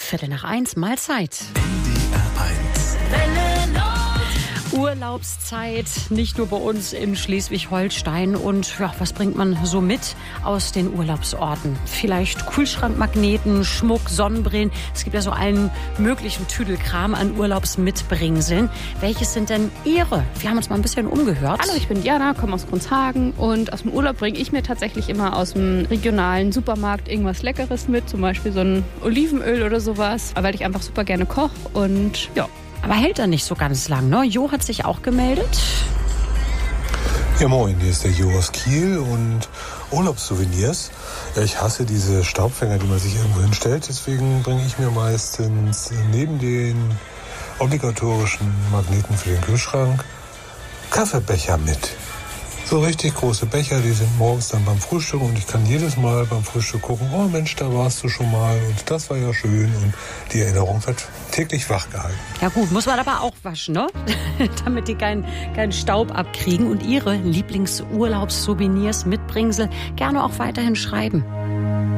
1:15, Mahlzeit. Urlaubszeit, nicht nur bei uns in Schleswig-Holstein. Und ja, was bringt man so mit aus den Urlaubsorten? Vielleicht Kühlschrankmagneten, Schmuck, Sonnenbrillen. Es gibt ja so allen möglichen Tüdelkram an Urlaubsmitbringseln. Welches sind denn Ihre? Wir haben uns mal ein bisschen umgehört. Hallo, ich bin Diana, komme aus Grunshagen und aus dem Urlaub bringe ich mir tatsächlich immer aus dem regionalen Supermarkt irgendwas Leckeres mit, zum Beispiel so ein Olivenöl oder sowas, weil ich einfach super gerne koche und ja. Aber hält er nicht so ganz lang, ne? Jo hat sich auch gemeldet. Ja, moin, hier ist der Jo aus Kiel und Urlaubssouvenirs. Ja, ich hasse diese Staubfänger, die man sich irgendwo hinstellt. Deswegen bringe ich mir meistens neben den obligatorischen Magneten für den Kühlschrank Kaffeebecher mit. So richtig große Becher, die sind morgens dann beim Frühstück und ich kann jedes Mal beim Frühstück gucken, oh Mensch, da warst du schon mal und das war ja schön und die Erinnerung wird täglich wachgehalten. Ja gut, muss man aber auch waschen, ne? Damit die keinen Staub abkriegen und Ihre Lieblingsurlaubssouvenirs, Mitbringsel gerne auch weiterhin schreiben.